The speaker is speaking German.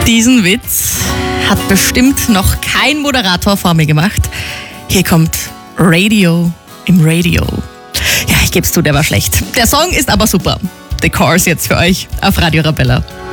Diesen Witz hat bestimmt noch kein Moderator vor mir gemacht. Hier kommt Radio im Radio. Ja, ich geb's zu, der war schlecht. Der Song ist aber super. The Cars jetzt für euch auf Radio Arabella.